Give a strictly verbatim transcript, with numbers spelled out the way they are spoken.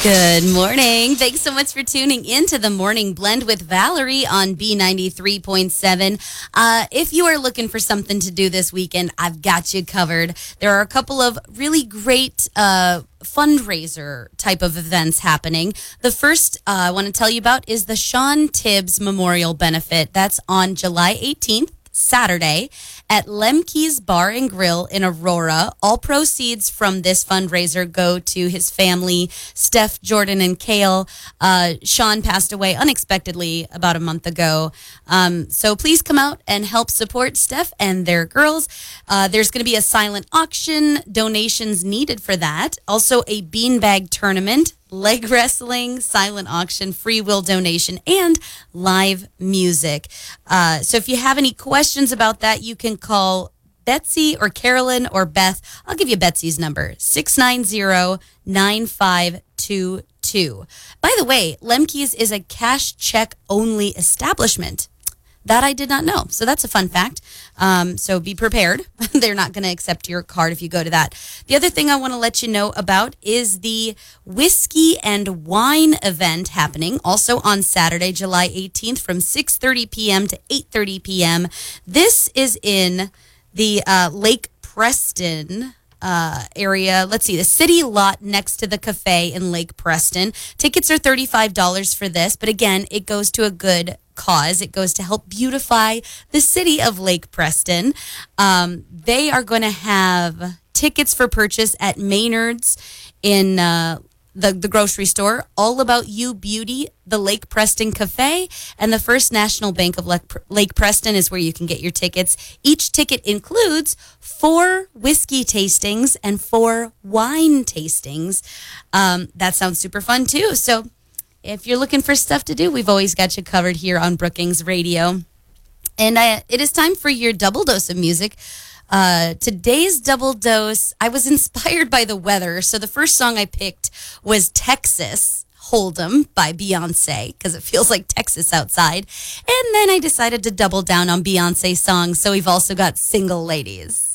Good morning. Thanks so much for tuning in to the Morning Blend with Valerie on B ninety-three point seven. Uh, if you are looking for something to do this weekend, I've got you covered. There are a couple of really great uh, fundraiser type of events happening. The first uh, I want to tell you about is the Sean Tibbs Memorial Benefit. That's on July eighteenth. Saturday at Lemke's Bar and Grill in Aurora. All proceeds from this fundraiser go to his family, Steph, Jordan, and Kale. Uh, Sean passed away unexpectedly about a month ago. Um, so please come out and help support Steph and their girls. Uh, there's going to be a silent auction, donations needed for that. Also a beanbag tournament, leg wrestling, silent auction, free will donation, and live music. Uh, so if you have any questions about that, you can call Betsy or Carolyn or Beth. I'll give you Betsy's number, six nine zero, nine five two two. By the way, Lemke's is a cash check only establishment. That I did not know. So that's a fun fact. Um, so be prepared. They're not going to accept your card if you go to that. The other thing I want to let you know about is the whiskey and wine event happening also on Saturday, July eighteenth from six thirty p.m. to eight thirty p.m. This is in the uh, Lake Preston Uh, area. Let's see, the city lot next to the cafe in Lake Preston. Tickets are thirty-five dollars for this, but again, it goes to a good cause. It goes to help beautify the city of Lake Preston. Um, they are going to have tickets for purchase at Maynard's in uh, the, the grocery store, All About You Beauty, the Lake Preston Cafe, and the First National Bank of Lake, Lake Preston is where you can get your tickets. Each ticket includes four whiskey tastings and four wine tastings. Um, that sounds super fun, too. So if you're looking for stuff to do, we've always got you covered here on Brookings Radio. And I, it is time for your double dose of music. Uh, today's double dose, I was inspired by the weather. So the first song I picked was Texas Hold'em by Beyonce, because it feels like Texas outside. And then I decided to double down on Beyonce songs. So we've also got Single Ladies.